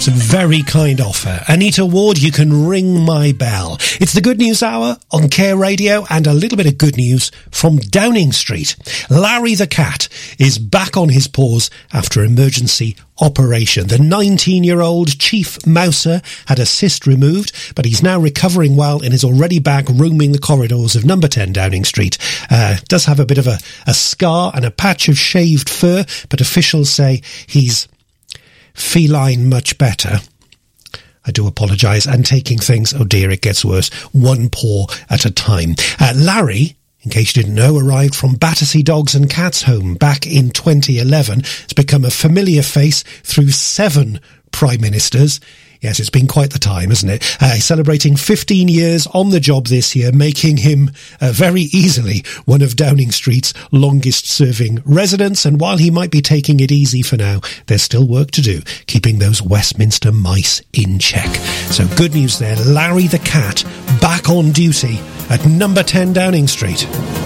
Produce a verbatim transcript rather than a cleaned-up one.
It's a very kind offer. Anita Ward, you can ring my bell. It's the Good News Hour on Care Radio, and a little bit of good news from Downing Street. Larry the cat is back on his paws after emergency operation. The nineteen-year-old chief mouser had a cyst removed, but he's now recovering well and is already back roaming the corridors of number ten Downing Street. Uh, does have a bit of a, a scar and a patch of shaved fur, but officials say he's feline much better. I do apologise, and taking things, oh dear, it gets worse, one paw at a time. Uh, Larry, in case you didn't know, arrived from Battersea Dogs and Cats Home back in twenty eleven. It's become a familiar face through seven Prime Ministers. Yes, it's been quite the time, isn't it? Uh, he's celebrating fifteen years on the job this year, making him uh, very easily one of Downing Street's longest-serving residents. And while he might be taking it easy for now, there's still work to do, keeping those Westminster mice in check. So good news there. Larry the cat back on duty at number ten Downing Street.